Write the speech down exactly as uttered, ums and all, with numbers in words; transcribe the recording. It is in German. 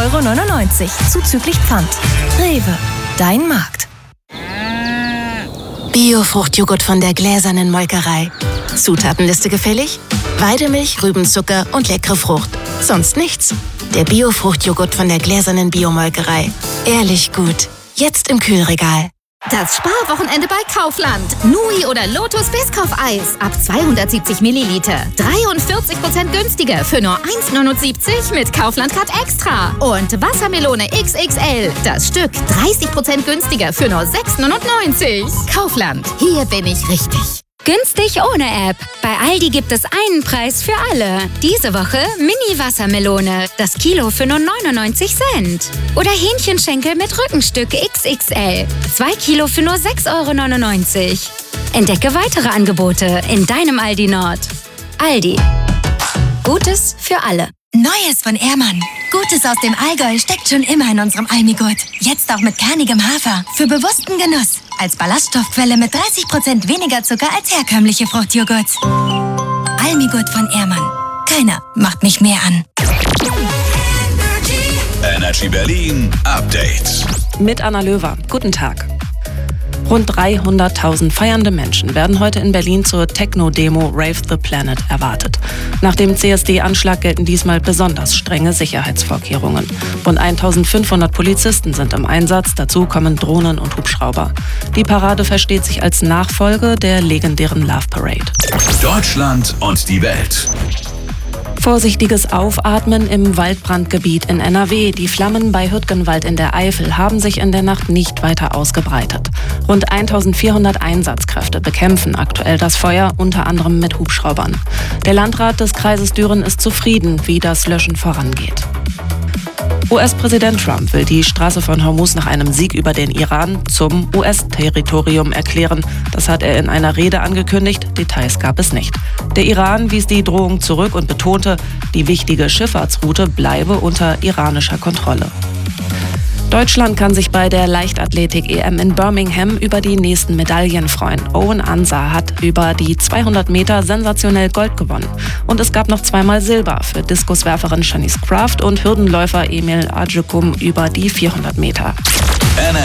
Euro neunundneunzig zuzüglich Pfand. Rewe, dein Markt. Bio-Fruchtjoghurt von der gläsernen Molkerei. Zutatenliste gefällig? Weidemilch, Rübenzucker und leckere Frucht. Sonst nichts. Der Bio-Fruchtjoghurt von der gläsernen Biomolkerei. Ehrlich gut. Jetzt im Kühlregal. Das Sparwochenende bei Kaufland. Nui oder Lotus Biscoff-Eis ab zweihundertsiebzig Milliliter. dreiundvierzig Prozent günstiger für nur eins neunundsiebzig mit Kaufland Card Extra. Und Wassermelone X X L. Das Stück dreißig Prozent günstiger für nur sechs neunundneunzig. Kaufland. Hier bin ich richtig. Günstig ohne App. Bei Aldi gibt es einen Preis für alle. Diese Woche Mini-Wassermelone. Das Kilo für nur neunundneunzig Cent. Oder Hähnchenschenkel mit Rückenstück X X L. Zwei Kilo für nur sechs Euro neunundneunzig. Entdecke weitere Angebote in deinem Aldi Nord. Aldi. Gutes für alle. Neues von Ehrmann. Gutes aus dem Allgäu steckt schon immer in unserem Almigurt. Jetzt auch mit kernigem Hafer. Für bewussten Genuss. Als Ballaststoffquelle mit dreißig Prozent weniger Zucker als herkömmliche Fruchtjoghurts. Almigurt von Ehrmann. Keiner macht mich mehr an. Energy Berlin Update. Mit Anna Löwer. Guten Tag. Rund dreihunderttausend feiernde Menschen werden heute in Berlin zur Techno-Demo Rave the Planet erwartet. Nach dem C S D-Anschlag gelten diesmal besonders strenge Sicherheitsvorkehrungen. Rund eintausendfünfhundert Polizisten sind im Einsatz, dazu kommen Drohnen und Hubschrauber. Die Parade versteht sich als Nachfolge der legendären Love Parade. Deutschland und die Welt. Vorsichtiges Aufatmen im Waldbrandgebiet in N R W. Die Flammen bei Hürtgenwald in der Eifel haben sich in der Nacht nicht weiter ausgebreitet. Rund eintausendvierhundert Einsatzkräfte bekämpfen aktuell das Feuer, unter anderem mit Hubschraubern. Der Landrat des Kreises Düren ist zufrieden, wie das Löschen vorangeht. U S-Präsident Trump will die Straße von Hormuz nach einem Sieg über den Iran zum U S-Territorium erklären. Das hat er in einer Rede angekündigt. Details gab es nicht. Der Iran wies die Drohung zurück und betonte, die wichtige Schifffahrtsroute bleibe unter iranischer Kontrolle. Deutschland kann sich bei der Leichtathletik-E M in Birmingham über die nächsten Medaillen freuen. Owen Ansah hat über die zweihundert Meter sensationell Gold gewonnen. Und es gab noch zweimal Silber für Diskuswerferin Shanice Kraft und Hürdenläufer Emil Ajukum über die vierhundert Meter.